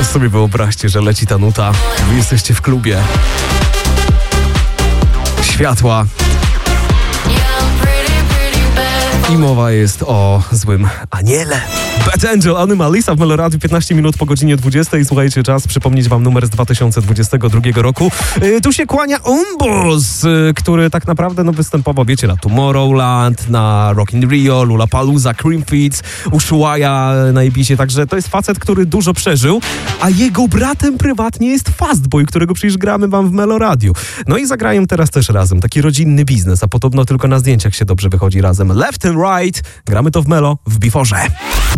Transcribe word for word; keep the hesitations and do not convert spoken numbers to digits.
sobie wyobraźcie, że leci ta nuta, wy jesteście w klubie. Światła. I mowa jest o złym aniele. Bad Angel, Anomalisa w Meloradiu, piętnaście minut po godzinie dwudziestej. Słuchajcie, czas przypomnieć wam numer z dwa tysiące dwudziestego drugiego roku. Yy, tu się kłania Umbus, yy, który tak naprawdę no, występował, wiecie, na Tomorrowland, na Rock in Rio, Lollapalooza, Creamfields, Ushuaia na Ibizie, także to jest facet, który dużo przeżył, a jego bratem prywatnie jest Fastboy, którego przecież gramy wam w Meloradiu. No i zagrają teraz też razem, taki rodzinny biznes, a podobno tylko na zdjęciach się dobrze wychodzi razem. Left and Right, gramy to w Melo w Biforze.